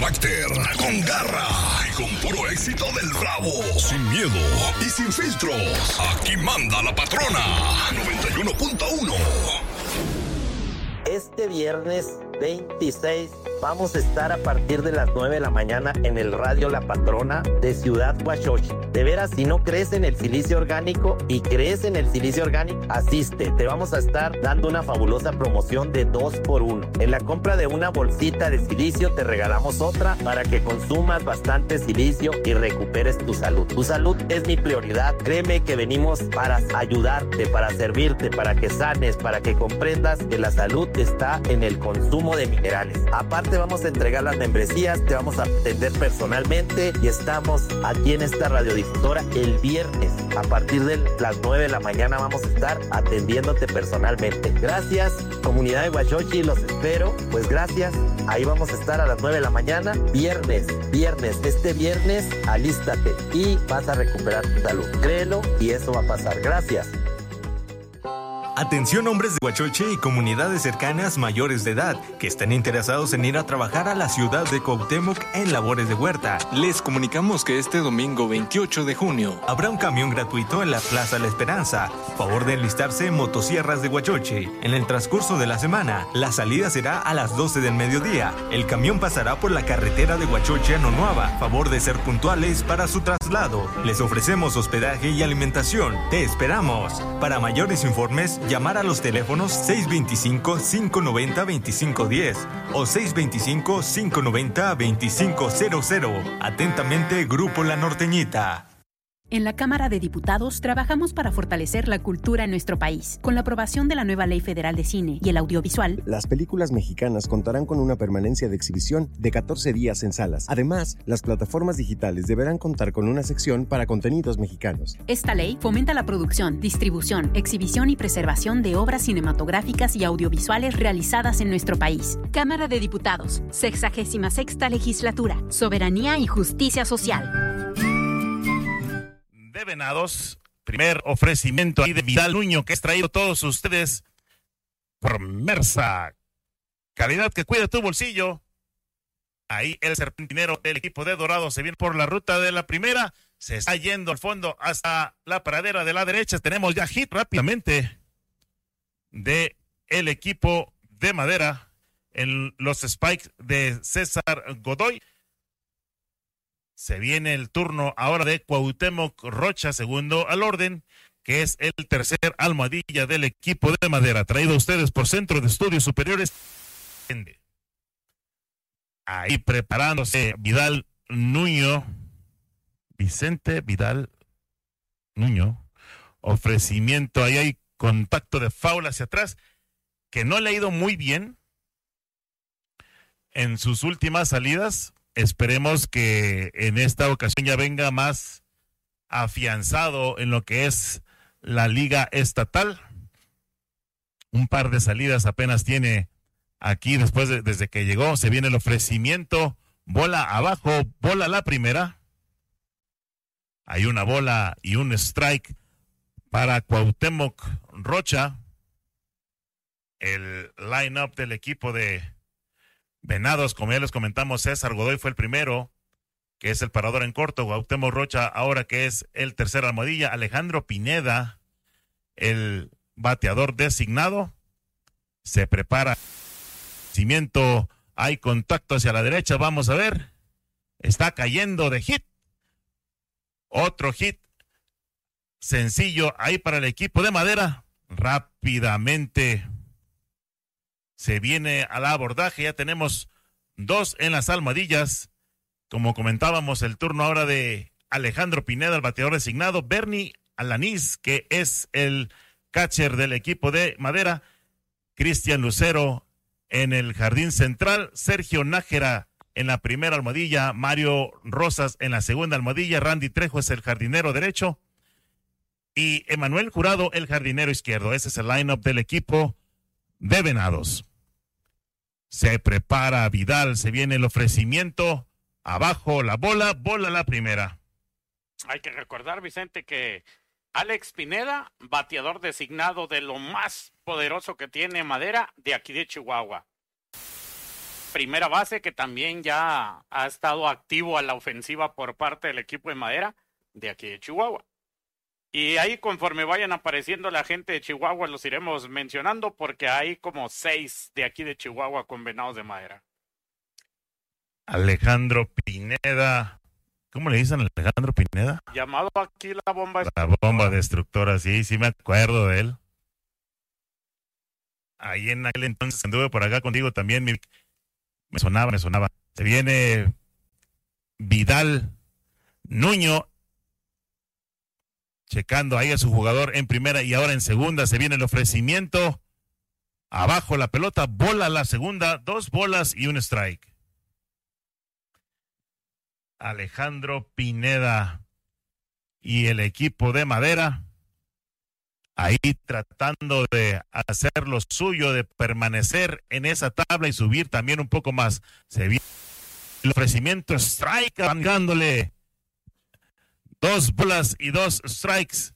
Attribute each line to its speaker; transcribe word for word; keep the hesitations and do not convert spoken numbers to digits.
Speaker 1: carácter, con garra y con puro éxito del Bravo. Sin miedo y sin filtros. Aquí manda la patrona. noventa y uno punto uno.
Speaker 2: Este viernes veintiséis vamos a estar a partir de las nueve de la mañana en el Radio La Patrona de Ciudad Huachochi. De veras, si no crees en el silicio orgánico y crees en el silicio orgánico, asiste. Te vamos a estar dando una fabulosa promoción de dos por uno. En la compra de una bolsita de silicio te regalamos otra para que consumas bastante silicio y recuperes tu salud. Tu salud es mi prioridad. Créeme que venimos para ayudarte, para servirte, para que sanes, para que comprendas que la salud está en el consumo de minerales. Aparte, te vamos a entregar las membresías, te vamos a atender personalmente y estamos aquí en esta radiodifusora el viernes. A partir de las nueve de la mañana vamos a estar atendiéndote personalmente. Gracias, comunidad de Huachochi, los espero. Pues gracias, ahí vamos a estar a las nueve de la mañana, viernes, viernes, este viernes, alístate y vas a recuperar tu salud. Créelo y eso va a pasar. Gracias.
Speaker 3: Atención hombres de Huachoche y comunidades cercanas mayores de edad que están interesados en ir a trabajar a la ciudad de Cuauhtémoc en labores de huerta. Les comunicamos que este domingo veintiocho de junio habrá un camión gratuito en la Plaza La Esperanza. Favor de enlistarse en Motosierras de Huachoche. En el transcurso de la semana, la salida será a las doce del mediodía. El camión pasará por la carretera de Huachoche a Nonuava. Favor de ser puntuales para su traslado. Les ofrecemos hospedaje y alimentación. Te esperamos. Para mayores informes, llamar a los teléfonos seis veinticinco, cinco noventa, veinticinco diez o seis veinticinco, cinco noventa, veinticinco cero cero. Atentamente, Grupo La Norteñita.
Speaker 4: En la Cámara de Diputados trabajamos para fortalecer la cultura en nuestro país. Con la aprobación de la nueva Ley Federal de Cine y el Audiovisual,
Speaker 5: las películas mexicanas contarán con una permanencia de exhibición de catorce días en salas. Además, las plataformas digitales deberán contar con una sección para contenidos mexicanos.
Speaker 4: Esta ley fomenta la producción, distribución, exhibición y preservación de obras cinematográficas y audiovisuales realizadas en nuestro país. Cámara de Diputados, sexagésima sexta Legislatura, Soberanía y Justicia Social.
Speaker 6: De Venados, primer ofrecimiento ahí de Vidal Nuño que es traído a todos ustedes por Mersa, calidad que cuida tu bolsillo. Ahí el serpentinero del equipo de Dorado se viene por la ruta de la primera, se está yendo al fondo hasta la pradera de la derecha. Tenemos ya hit rápidamente de el equipo de Madera en los spikes de César Godoy. Se viene el turno ahora de Cuauhtémoc Rocha, segundo al orden, que es el tercer almohadilla del equipo de Madera, traído a ustedes por Centro de Estudios Superiores. Ahí preparándose Vidal Nuño, Vicente Vidal Nuño, ofrecimiento, ahí hay contacto de foul hacia atrás, que no le ha ido muy bien en sus últimas salidas. Esperemos que en esta ocasión ya venga más afianzado en lo que es la liga estatal. Un par de salidas apenas tiene aquí después de, desde que llegó. Se viene el ofrecimiento, bola abajo, bola a la primera. Hay una bola y un strike para Cuauhtémoc Rocha. El line-up del equipo de Venados, como ya les comentamos, César Godoy fue el primero, que es el parador en corto. Cuauhtémoc Rocha, ahora que es el tercer almohadilla. Alejandro Pineda, el bateador designado, se prepara. Cimiento, hay contacto hacia la derecha, vamos a ver. Está cayendo de hit. Otro hit sencillo ahí para el equipo de Madera. Rápidamente se viene al abordaje, ya tenemos dos en las almohadillas. Como comentábamos, el turno ahora de Alejandro Pineda, el bateador designado. Bernie Alanís, que es el catcher del equipo de Madera. Cristian Lucero en el jardín central. Sergio Nájera en la primera almohadilla. Mario Rosas en la segunda almohadilla. Randy Trejo es el jardinero derecho. Y Emanuel Jurado, el jardinero izquierdo. Ese es el line-up del equipo de Venados. Se prepara Vidal, se viene el ofrecimiento, abajo la bola, bola la primera.
Speaker 7: Hay que recordar, Vicente, que Alex Pineda, bateador designado de lo más poderoso que tiene Madera de aquí de Chihuahua. primera base, que también ya ha estado activo a la ofensiva por parte del equipo de Madera de aquí de Chihuahua. Y ahí, conforme vayan apareciendo la gente de Chihuahua, los iremos mencionando, porque hay como seis de aquí de Chihuahua con Venados de Madera.
Speaker 6: Alejandro Pineda. ¿Cómo le dicen a Alejandro Pineda?
Speaker 7: Llamado aquí la bomba
Speaker 6: destructora. La bomba destructora, sí, sí me acuerdo de él. Ahí en aquel entonces anduve por acá contigo también, me, me sonaba, me sonaba. Se viene Vidal Nuño, checando ahí a su jugador en primera y ahora en segunda. Se viene el ofrecimiento. Abajo la pelota, bola la segunda, dos bolas y un strike. Alejandro Pineda y el equipo de Madera ahí tratando de hacer lo suyo, de permanecer en esa tabla y subir también un poco más. Se viene el ofrecimiento, strike, dándole dos bolas y dos strikes